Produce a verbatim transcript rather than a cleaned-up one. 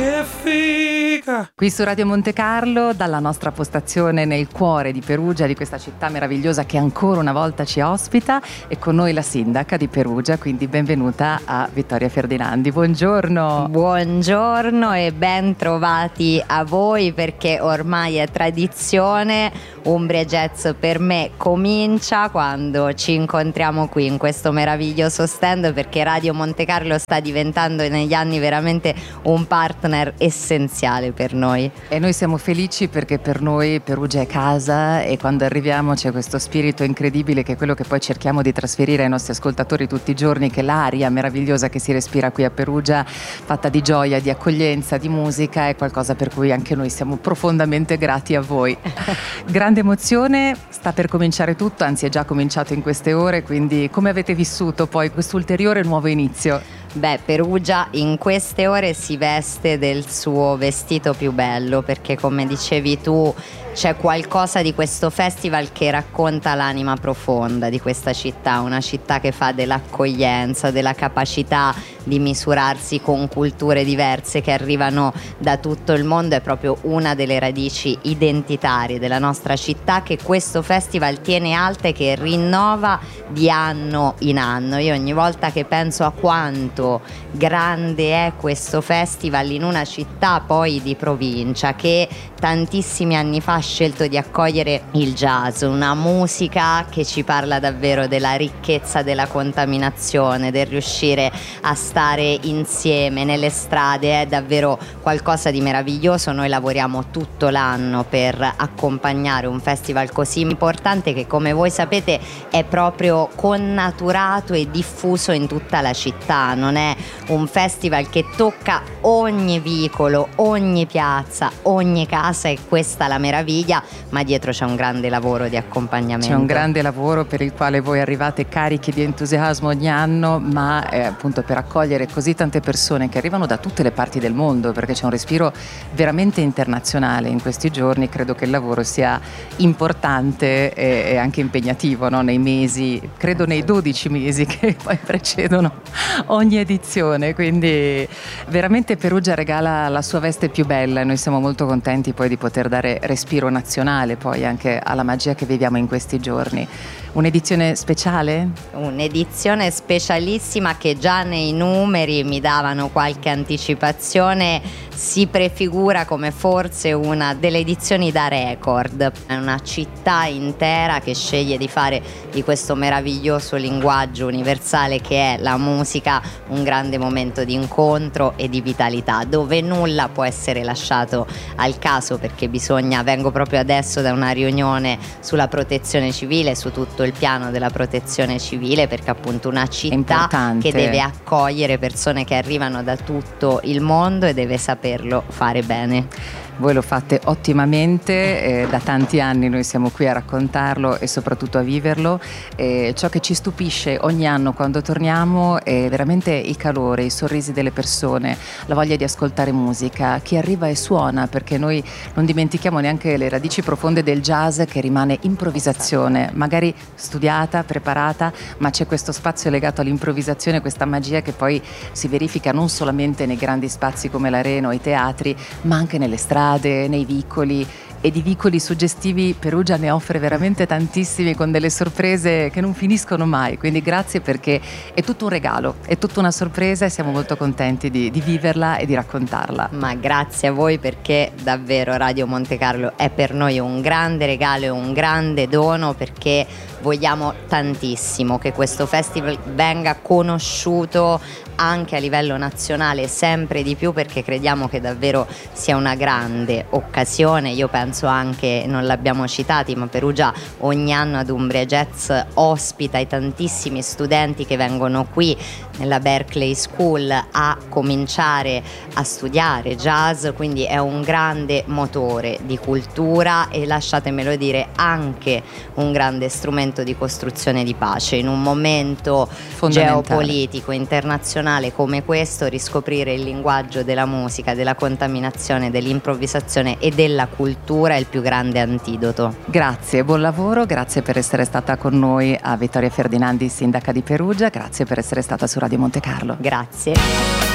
che figa! Qui su Radio Monte Carlo, dalla nostra postazione nel cuore di Perugia, di questa città meravigliosa che ancora una volta ci ospita, e con noi la sindaca di Perugia, quindi benvenuta a Vittoria Ferdinandi. Buongiorno. Buongiorno e ben trovati a voi, perché ormai è tradizione. Umbria Jazz per me comincia quando ci incontriamo qui in questo meraviglioso stand, perché Radio Monte Carlo sta diventando negli anni veramente un partner essenziale per noi. E noi siamo felici perché per noi Perugia è casa, e quando arriviamo c'è questo spirito incredibile che è quello che poi cerchiamo di trasferire ai nostri ascoltatori tutti i giorni, che l'aria meravigliosa che si respira qui a Perugia, fatta di gioia, di accoglienza, di musica, è qualcosa per cui anche noi siamo profondamente grati a voi. Grande emozione, sta per cominciare tutto, anzi è già cominciato in queste ore, quindi come avete vissuto poi questo ulteriore nuovo inizio? Beh, Perugia in queste ore si veste del suo vestito più bello, perché come dicevi tu c'è qualcosa di questo festival che racconta l'anima profonda di questa città, una città che fa dell'accoglienza, della capacità di misurarsi con culture diverse che arrivano da tutto il mondo. È proprio una delle radici identitarie della nostra città, che questo festival tiene alta e che rinnova di anno in anno. Io ogni volta che penso a quanto grande è questo festival in una città poi di provincia che tantissimi anni fa ha scelto di accogliere il jazz, una musica che ci parla davvero della ricchezza della contaminazione, del riuscire a stare insieme nelle strade, è davvero qualcosa di meraviglioso. Noi lavoriamo tutto l'anno per accompagnare un festival così importante che, come voi sapete, è proprio connaturato e diffuso in tutta la città. Non è un festival che tocca ogni vicolo, ogni piazza, ogni casa, e questa è la meraviglia, ma dietro c'è un grande lavoro di accompagnamento. C'è un grande lavoro per il quale voi arrivate carichi di entusiasmo ogni anno, ma eh, appunto per accogliere così tante persone che arrivano da tutte le parti del mondo, perché c'è un respiro veramente internazionale in questi giorni. Credo che il lavoro sia importante e, e anche impegnativo, no? Nei mesi, credo nei dodici mesi che poi precedono ogni edizione, quindi veramente Perugia regala la sua veste più bella e noi siamo molto contenti poi di poter dare respiro nazionale poi anche alla magia che viviamo in questi giorni. Un'edizione speciale? Un'edizione specialissima che già nei numeri mi davano qualche anticipazione, si prefigura come forse una delle edizioni da record. È una città intera che sceglie di fare di questo meraviglioso linguaggio universale che è la musica un grande momento di incontro e di vitalità, dove nulla può essere lasciato al caso, perché bisogna, vengo proprio adesso da una riunione sulla protezione civile, su tutto il piano della protezione civile, perché appunto una città che deve accogliere persone che arrivano da tutto il mondo e deve saperlo fare bene. Voi lo fate ottimamente, eh, da tanti anni noi siamo qui a raccontarlo e soprattutto a viverlo. Eh, ciò che ci stupisce ogni anno quando torniamo è veramente il calore, i sorrisi delle persone, la voglia di ascoltare musica, chi arriva e suona, perché noi non dimentichiamo neanche le radici profonde del jazz, che rimane improvvisazione, magari studiata, preparata, ma c'è questo spazio legato all'improvvisazione, questa magia che poi si verifica non solamente nei grandi spazi come l'Arena o i teatri, ma anche nelle strade, nei vicoli. E di vicoli suggestivi Perugia ne offre veramente tantissimi, con delle sorprese che non finiscono mai, quindi grazie, perché è tutto un regalo, è tutta una sorpresa e siamo molto contenti di, di viverla e di raccontarla. Ma grazie a voi, perché davvero Radio Monte Carlo è per noi un grande regalo e un grande dono, perché vogliamo tantissimo che questo festival venga conosciuto anche a livello nazionale sempre di più, perché crediamo che davvero sia una grande occasione. Io penso anche, non l'abbiamo citati, ma Perugia ogni anno ad Umbria Jazz ospita i tantissimi studenti che vengono qui nella Berkeley School a cominciare a studiare jazz, quindi è un grande motore di cultura e, lasciatemelo dire, anche un grande strumento di costruzione di pace. In un momento geopolitico internazionale come questo, riscoprire il linguaggio della musica, della contaminazione, dell'improvvisazione e della cultura è il più grande antidoto. Grazie, buon lavoro, grazie per essere stata con noi a Vittoria Ferdinandi, sindaca di Perugia, grazie per essere stata su Radio Monte Carlo. Grazie.